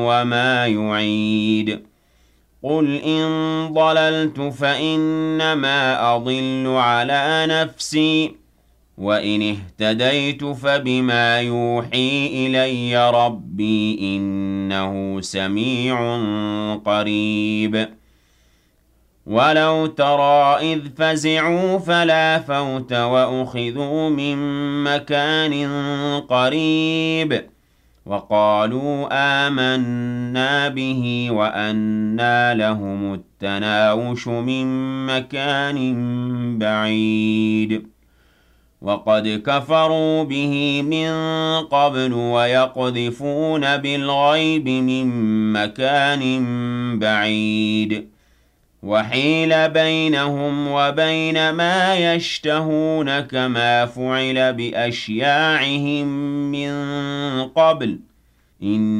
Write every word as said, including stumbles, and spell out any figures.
وما يعيد قل إن ضللت فإنما أضل على نفسي وإن اهتديت فبما يوحي إلي ربي إنه سميع قريب ولو ترى إذ فزعوا فلا فوت وأخذوا من مكان قريب وقالوا آمنا به وأنى لهم التناوش من مكان بعيد وقد كفروا به من قبل ويقذفون بالغيب من مكان بعيد وحيل بينهم وبين ما يشتهون كما فعل بأشياعهم من قبل إن